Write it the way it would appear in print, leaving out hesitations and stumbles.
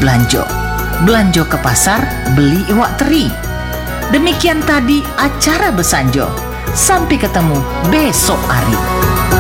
belanjo. Belanjo ke pasar, beli iwak teri. Demikian tadi acara besanjo. Sampai ketemu besok hari.